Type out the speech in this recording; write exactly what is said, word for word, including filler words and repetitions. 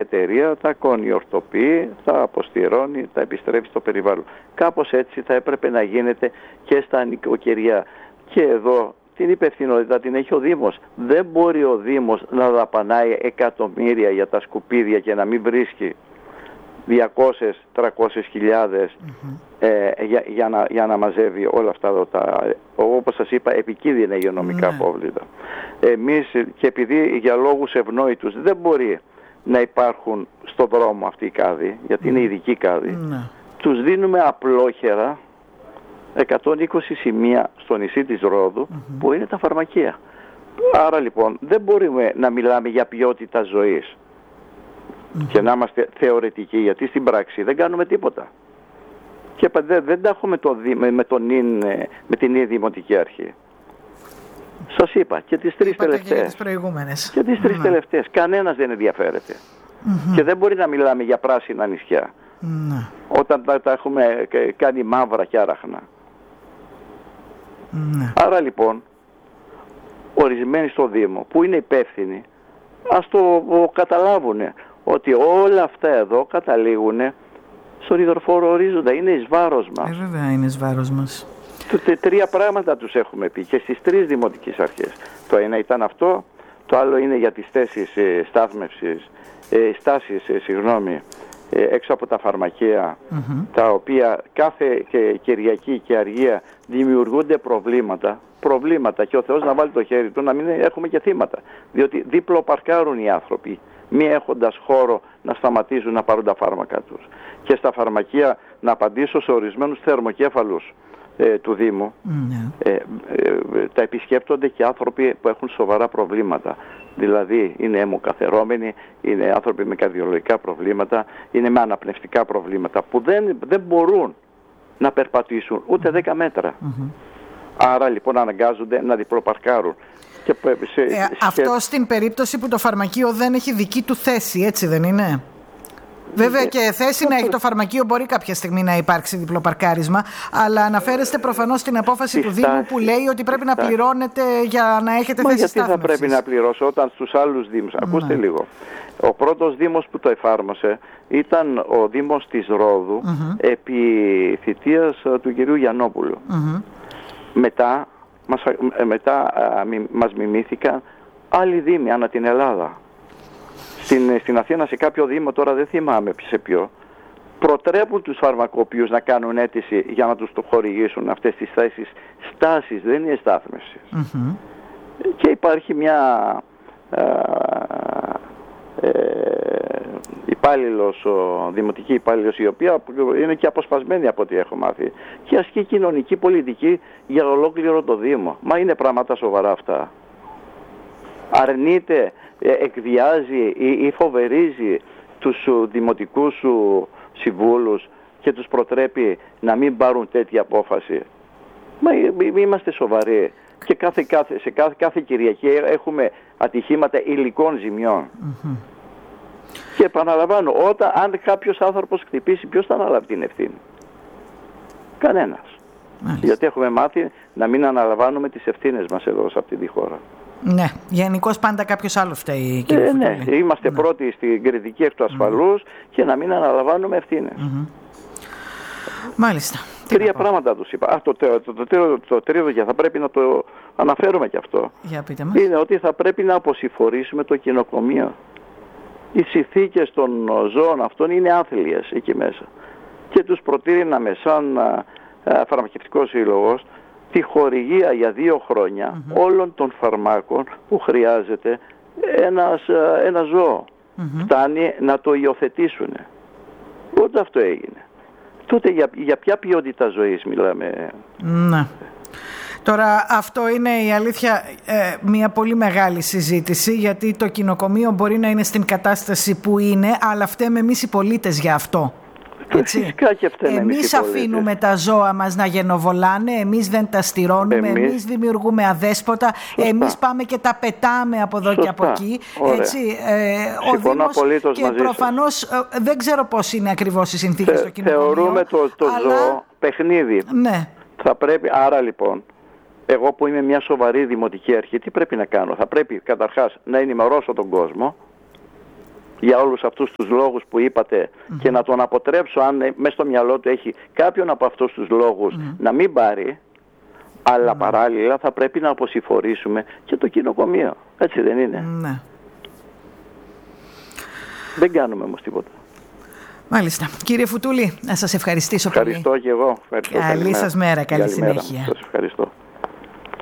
εταιρεία τα κονιορτοποιεί, τα αποστηρώνει, τα επιστρέφει στο περιβάλλον. Κάπως έτσι θα έπρεπε να γίνεται και στα νοικοκυριά. Και εδώ την υπευθυνότητα την έχει ο Δήμος. Δεν μπορεί ο Δήμος να δαπανάει εκατομμύρια για τα σκουπίδια και να μην βρίσκει διακόσιες με τριακόσιες χιλιάδες mm-hmm. ε, για, για, να, για να μαζεύει όλα αυτά εδώ τα, όπως σας είπα, επικίνδυνα υγειονομικά mm-hmm. απόβλητα. Εμείς, και επειδή για λόγους ευνόητους δεν μπορεί να υπάρχουν στον δρόμο αυτοί οι κάδοι, γιατί mm-hmm. είναι ειδικοί κάδοι, mm-hmm. τους δίνουμε απλόχερα εκατόν είκοσι σημεία στο νησί της Ρόδου mm-hmm. που είναι τα φαρμακεία. Άρα λοιπόν δεν μπορούμε να μιλάμε για ποιότητα ζωής mm-hmm. και να είμαστε θεωρητικοί, γιατί στην πράξη δεν κάνουμε τίποτα. Και δεν, δεν τα έχουμε το, με, με, τον, με την ίδια δημοτική αρχή. Σας είπα και τις τρεις τελευταίες. Και τις προηγούμενες. Και τις τρεις mm-hmm. τελευταίες. Κανένας δεν ενδιαφέρεται. Mm-hmm. Και δεν μπορεί να μιλάμε για πράσινα νησιά. Mm-hmm. Όταν τα, τα έχουμε κάνει μαύρα και άραχνα. Mm-hmm. Άρα λοιπόν, ορισμένοι στο Δήμο που είναι υπεύθυνοι, ας το καταλάβουν ότι όλα αυτά εδώ καταλήγουν στον υδροφόρο ορίζοντα. Είναι εις βάρος μας. Ε, βέβαια είναι εις βάρος μας. Τρία πράγματα τους έχουμε πει και στις τρεις δημοτικές αρχές. Το ένα ήταν αυτό, το άλλο είναι για τις θέσεις ε, στάθμευσης, ε, στάσεις, ε, συγγνώμη, ε, έξω από τα φαρμακεία, mm-hmm. τα οποία κάθε και, Κυριακή και αργία δημιουργούνται προβλήματα, προβλήματα και ο Θεός να βάλει το χέρι του να μην έχουμε και θύματα. Διότι δίπλο παρκάρουν οι άνθρωποι, μη έχοντας χώρο να σταματήσουν να πάρουν τα φάρμακα τους. Και στα φαρμακεία, να απαντήσω σε ορισμένους θερμοκέφαλους ε, του Δήμου, mm-hmm. ε, ε, ε, τα επισκέπτονται και άνθρωποι που έχουν σοβαρά προβλήματα. Δηλαδή είναι αιμοκαθερώμενοι, είναι άνθρωποι με καρδιολογικά προβλήματα, είναι με αναπνευστικά προβλήματα που δεν, δεν μπορούν να περπατήσουν ούτε δέκα μέτρα. Mm-hmm. Άρα λοιπόν αναγκάζονται να διπλοπαρκάρουν. Και σε, ε, σε... Αυτό στην περίπτωση που το φαρμακείο δεν έχει δική του θέση, έτσι δεν είναι? Βέβαια και θέση να έχει το φαρμακείο μπορεί κάποια στιγμή να υπάρξει διπλοπαρκάρισμα, αλλά αναφέρεστε προφανώς στην απόφαση του Δήμου που λέει ότι πρέπει να πληρώνετε για να έχετε θέση στάθμευσης. Γιατί θα πρέπει να πληρώσω όταν στους άλλους Δήμους? Mm. Ακούστε λίγο. Ο πρώτος Δήμος που το εφάρμοσε ήταν ο Δήμος της Ρόδου mm-hmm. επί θητείας του κυρίου Γιαννόπουλου. Mm-hmm. Μετά, μας, μετά α, μι, μας μιμήθηκαν άλλοι Δήμοι ανά την Ελλάδα. Στην, στην Αθήνα σε κάποιο Δήμο, τώρα δεν θυμάμαι σε ποιο, προτρέπουν τους φαρμακοποιούς να κάνουν αίτηση για να τους το χορηγήσουν αυτές τις θέσεις στάσης, δεν είναι στάθμευσης. Mm-hmm. Και υπάρχει μια α, ε, υπάλληλος, ο, δημοτική υπάλληλος, η οποία είναι και αποσπασμένη από ό,τι έχω μάθει και ασκεί κοινωνική πολιτική για ολόκληρο το Δήμο. Μα είναι πράγματα σοβαρά αυτά? Αρνείται, εκβιάζει ή φοβερίζει τους δημοτικούς σου συμβούλους και τους προτρέπει να μην πάρουν τέτοια απόφαση. Μα είμαστε σοβαροί. Και κάθε, κάθε, σε κάθε, κάθε Κυριακή έχουμε ατυχήματα υλικών ζημιών. Mm-hmm. Και επαναλαμβάνω, όταν, αν κάποιος άνθρωπος χτυπήσει, ποιος θα αναλάβει την ευθύνη? Κανένας. Μάλιστα. Γιατί έχουμε μάθει να μην αναλαμβάνουμε τις ευθύνες μας εδώ σε αυτή τη χώρα. Ναι, γενικώς πάντα κάποιος άλλος φταίει, κύριε ε, Φωτεινή. Ναι, είμαστε ναι. πρώτοι στην κριτική εκ του ασφαλούς mm-hmm. και να μην αναλαμβάνουμε ευθύνες. Mm-hmm. Μάλιστα. Τρία πράγματα τους είπα. Α, το, το, το, το, το τρίτο και θα πρέπει να το αναφέρουμε και αυτό. Για πείτε μας. Είναι ότι θα πρέπει να αποσυφορήσουμε το κοινοκομείο. Οι συνθήκες των ζώων αυτών είναι άθλιες εκεί μέσα. Και τους προτείναμε σαν α, α, φαρμακευτικός σύλλογος τη χορηγία για δύο χρόνια mm-hmm. όλων των φαρμάκων που χρειάζεται ένας, ένα ζώο. Mm-hmm. Φτάνει να το υιοθετήσουν. Ούτε αυτό έγινε. Τότε για, για ποια ποιότητα ζωής μιλάμε? Ναι. Τώρα αυτό είναι η αλήθεια ε, μια πολύ μεγάλη συζήτηση, γιατί το κοινοκομείο μπορεί να είναι στην κατάσταση που είναι, αλλά φταίμε εμείς οι πολίτες για αυτό. Έτσι. Εμείς αφήνουμε τα ζώα μας να γενοβολάνε, εμείς δεν τα στηρώνουμε, εμείς, εμείς δημιουργούμε αδέσποτα, σωστά. Εμείς πάμε και τα πετάμε από εδώ, σωστά. Και από εκεί. Έτσι, ε, ο Δήμος, και προφανώς ε, δεν ξέρω πώς είναι ακριβώς οι συνθήκες Θε, στο κοινοβούλιο. Θεωρούμε το, το αλλά... ζώο παιχνίδι. Ναι. Θα πρέπει, άρα λοιπόν, εγώ που είμαι μια σοβαρή δημοτική αρχή, τι πρέπει να κάνω? Θα πρέπει καταρχάς να ενημερώσω τον κόσμο για όλους αυτούς τους λόγους που είπατε mm-hmm. και να τον αποτρέψω αν μέσα στο μυαλό του έχει κάποιον από αυτούς τους λόγους mm-hmm. να μην πάρει, αλλά mm-hmm. παράλληλα θα πρέπει να αποσυμφορήσουμε και το κοινοκομείο. Έτσι δεν είναι? Mm-hmm. Δεν κάνουμε όμως τίποτα. Μάλιστα. Κύριε Φουτούλη, να σας ευχαριστήσω Ευχαριστώ πολύ. και εγώ. Ευχαριστώ. Καλή σας μέρα, καλή, καλή συνέχεια. Μέρα. Σας ευχαριστώ.